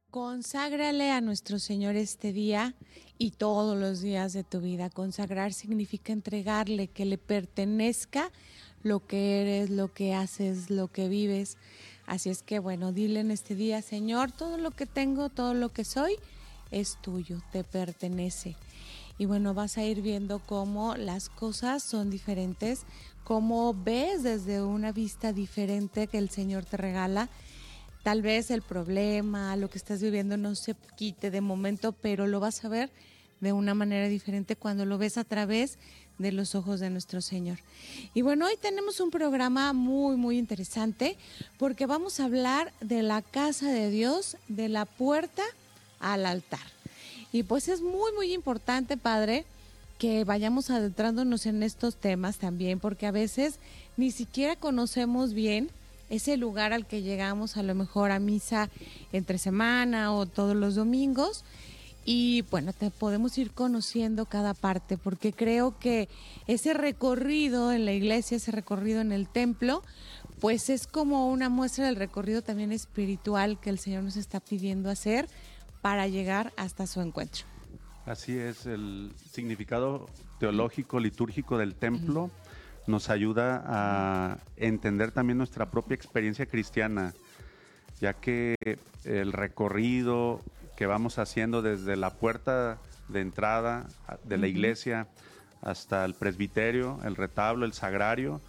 Conságrale a nuestro Señor este día y todos los días de tu vida. Consagrar significa entregarle, que le pertenezca lo que eres, lo que haces, lo que vives. Así es que, bueno, dile en este día: Señor, todo lo que tengo, todo lo que soy, es tuyo, te pertenece. Y bueno, vas a ir viendo cómo las cosas son diferentes, cómo ves desde una vista diferente que el Señor te regala. Tal vez el problema, lo que estás viviendo no se quite de momento, pero lo vas a ver de una manera diferente cuando lo ves a través de los ojos de nuestro Señor. Y bueno, hoy tenemos un programa muy interesante porque vamos a hablar de la casa de Dios, de la puerta al altar. Y pues es muy importante, Padre, que vayamos adentrándonos en estos temas también, porque a veces ni siquiera conocemos bien ese lugar al que llegamos, a lo mejor a misa entre semana o todos los domingos. Y bueno, te podemos ir conociendo cada parte, porque creo que ese recorrido en la iglesia, ese recorrido en el templo, pues es como una muestra del recorrido también espiritual que el Señor nos está pidiendo hacer para llegar hasta su encuentro. Así es, el significado teológico, litúrgico del templo nos ayuda a entender también nuestra propia experiencia cristiana, ya que el recorrido que vamos haciendo desde la puerta de entrada de la iglesia hasta el presbiterio, el retablo, el sagrario,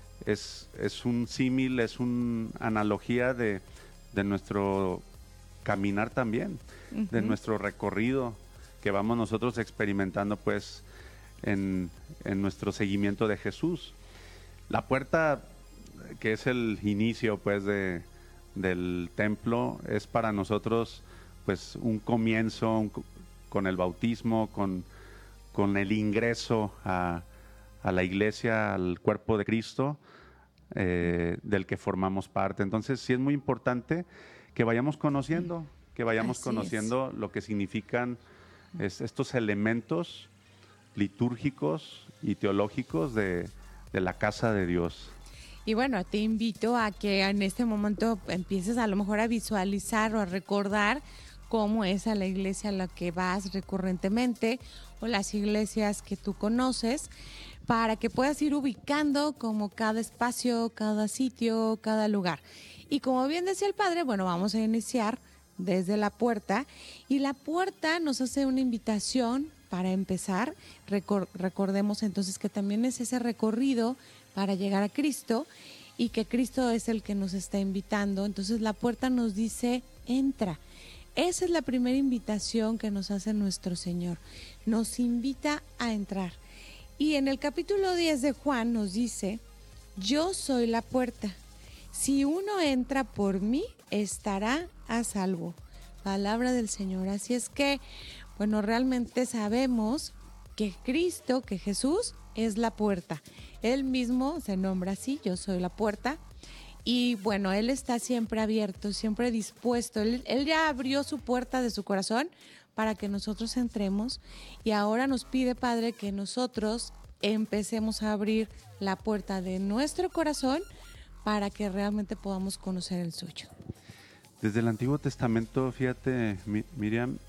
es un símil, es una analogía de nuestro caminar también, de nuestro recorrido que vamos nosotros experimentando pues en nuestro seguimiento de Jesús. La puerta, que es el inicio pues del templo, es para nosotros pues un comienzo con el bautismo, con el ingreso a la iglesia, al cuerpo de Cristo, del que formamos parte. Entonces sí es muy importante que vayamos conociendo, lo que significan estos elementos litúrgicos y teológicos de la casa de Dios. Y bueno, te invito a que en este momento empieces a lo mejor a visualizar o a recordar cómo es a la iglesia a la que vas recurrentemente o las iglesias que tú conoces, para que puedas ir ubicando como cada espacio, cada sitio, cada lugar. Y como bien decía el padre, bueno, vamos a iniciar desde la puerta, y la puerta nos hace una invitación para empezar. Recordemos entonces que también es ese recorrido para llegar a Cristo, y que Cristo es el que nos está invitando. Entonces la puerta nos dice: entra. Esa es la primera invitación que nos hace nuestro Señor. Nos invita a entrar. Y en el capítulo 10 de Juan nos dice: yo soy la puerta. Si uno entra por mí, estará a salvo. Palabra del Señor. Así es que, bueno, realmente sabemos que Cristo, que Jesús, es la puerta. Él mismo se nombra así: yo soy la puerta. Y bueno, Él está siempre abierto, siempre dispuesto. Él ya abrió su puerta de su corazón para que nosotros entremos. Y ahora nos pide, Padre, que nosotros empecemos a abrir la puerta de nuestro corazón para que realmente podamos conocer el suyo. Desde el Antiguo Testamento, fíjate, Miriam,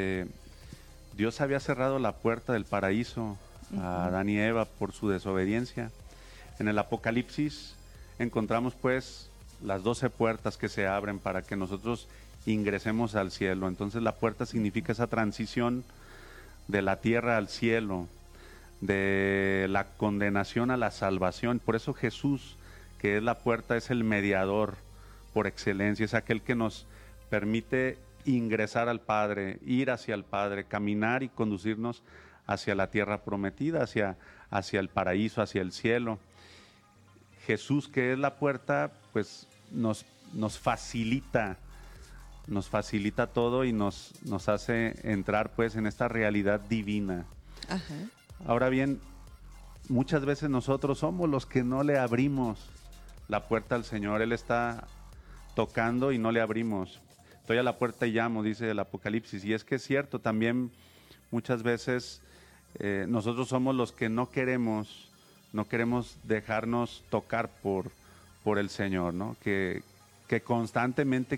Dios había cerrado la puerta del paraíso a Adán y Eva por su desobediencia. En el Apocalipsis encontramos pues las 12 puertas que se abren para que nosotros ingresemos al cielo. Entonces la puerta significa esa transición de la tierra al cielo, de la condenación a la salvación. Por eso Jesús, que es la puerta, es el mediador por excelencia, es aquel que nos permite ingresar al Padre, ir hacia el Padre, caminar y conducirnos hacia la tierra prometida, hacia el paraíso, hacia el cielo. Jesús, que es la puerta, pues nos facilita todo y nos hace entrar pues en esta realidad divina. Ajá. Ahora bien, muchas veces nosotros somos los que no le abrimos la puerta al Señor. Él está tocando y no le abrimos. Estoy a la puerta y llamo, dice el Apocalipsis. Y es que es cierto, también muchas veces nosotros somos los que no queremos dejarnos tocar por el Señor, ¿no? Que constantemente